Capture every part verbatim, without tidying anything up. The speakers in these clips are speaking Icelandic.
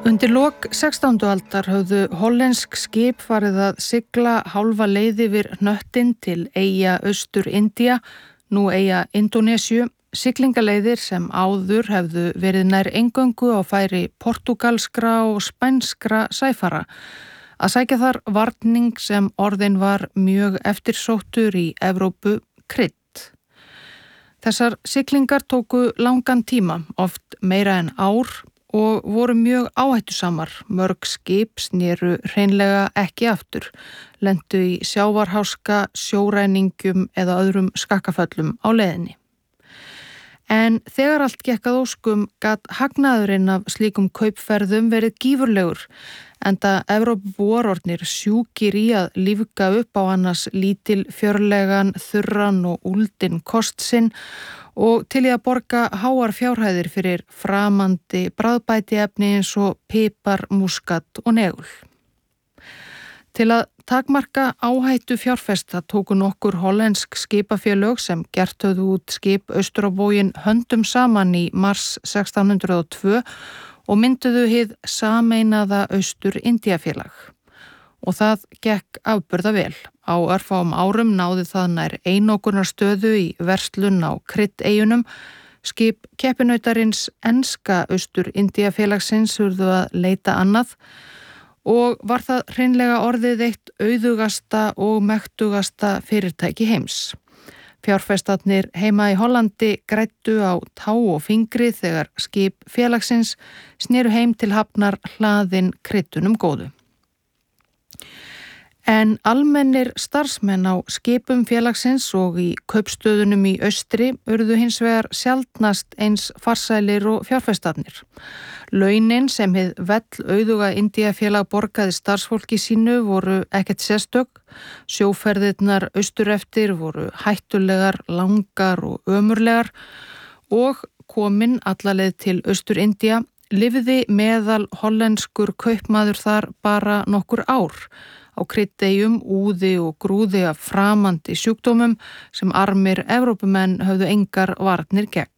Undir lok sextándu aldar höfðu hollensk skip farið að sigla hálfa leið yfir hnöttinn til eyja Austur-Indía, nú eyja Indónesíu, siglingaleiðir sem áður hefðu verið nær eingöngu á færi portugalskra og spænskra sæfara. Að sækja þar varning sem orðin var mjög eftirsóttur í Evrópu, krydd. Þessar siglingar tóku langan tíma, oft meira en ár, og voru mjög áhættusamar. Mörg skip snéru hreinlega ekki aftur, lentu í sjávarháska, sjóræningjum eða öðrum skakkaföllum á leiðinni. En þegar allt gekk að óskum gat hagnaðurinn af slíkum kaupferðum verið gífurlegur, enda Evrópubúar orðnir sjúkir í að lífga upp á annars lítil fjörlegan, þurran og úldinn kost sinn og til í að borga háar fjárhæðir fyrir framandi bragðbætiefni eins og pipar, múskat og negul. Til að takmarka áhættu fjárfesta tóku nokkur hollensk skipafélög sem gert höfðu út skip austur á bóginn höndum saman í mars sextán hundruð og tvö og mynduðu hið sameinaða Austur-Indíafélag. Og það gekk afburða vel. Á örfáum árum náði það nær einokunarstöðu í verslun á kryddeyjunum. Skip keppinautarins enska Austur-Indíafélagsins urðu að leita annað og var það hreinlega orðið eitt auðugasta og mektugasta fyrirtæki heims. Fjárfestarnir heima í Hollandi græddu á tá og fingri þegar skip félagsins sneru heim til hafnar hlaðin kryddunum góðu. En almennir starfsmenn á skipum félagsins og í kaupstöðunum í austri urðu hins vegar sjaldnast eins farsælir og fjárfestarnir. Launin sem hið vell auðuga Indíafélag borgaði starfsfólki sínu voru ekkert sérstök. Sjóferðirnar austur eftir voru hættulegar, langar og ömurlegar og komin alla leið til Austur-Indía lifði meðal hollenskur kaupmaður þar bara nokkur ár á kryddeyjum, úði og grúði af framandi sjúkdómum sem armir Evrópumenn höfðu engar varnir gegn.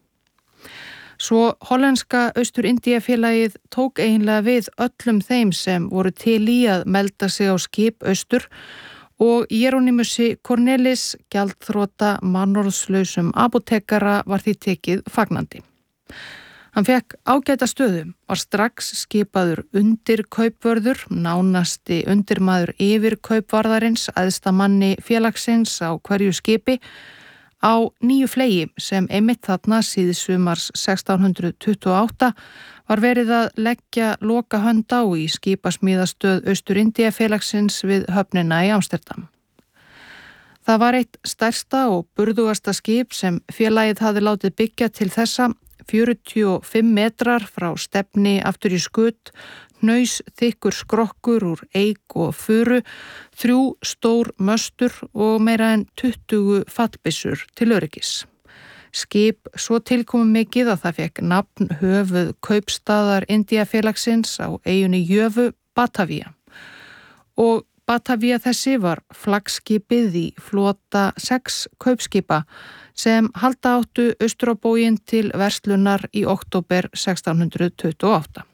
Svo hollenska Austur-Indíafélagið tók eiginlega við öllum þeim sem voru til í að melda sig á skip austur og Jeronimusi Cornelis, gjaldþrota mannorðslausum apótekara, var því tekið fagnandi. Hann fekk ágæta stöðu, var strax skipaður undir kaupvörður, nánasti undirmaður yfir kaupvarðarins, æðsta manni félagsins á hverju skipi, á nýju flegi sem einmitt þarna síðsumars sextán hundruð tuttugu og átta var verið að leggja loka hönd á í skipasmíðastöð Austur-Indíafélagsins við höfnina í Amsterdam. Það var eitt stærsta og burðugasta skip sem félagið hafði látið byggja til þessa, fjörutíu og fimm metrar frá stefni aftur í skut, hnaus þykkur skrokkur úr eik og furu, þrjú stór möstur og meira en tuttugu fallbyssur til öryggis. Skip svo tilkomið mikið að það fekk nafn höfuð kaupstaðar Indíafélagsins á eyjunni Jöfu, Batavía. Og Batavía þessi var flaggskipið í flota sex kaupskipa sem halda áttu austur á bóginn til verslunar í október sextán hundruð tuttugu og átta.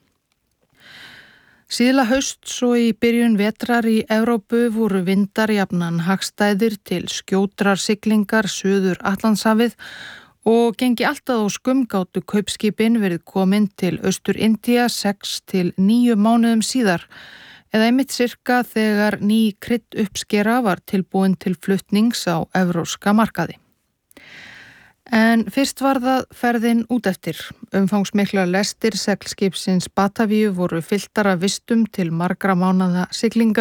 Síðla hausts og í byrjun vetrar í Evrópu voru vindar jafnan hagstæðir til skjótrar siglingar suður Atlantshafið og gengi alltaf á skumgátu kaupskipin verið komin til Austur-Indía sex til níu mánuðum síðar, eða einmitt sirka þegar ný krydd uppskera var tilbúin til flutnings á evrópska markaði. En fyrst var það ferðin út eftir. Umfangsmiklar lestir seglskipsins Batavíu voru fylltar af vistum til margra mánaða siglinga